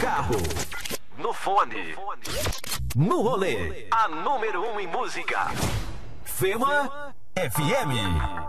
carro, no fone, no rolê. A número 1 em música. Fema FM.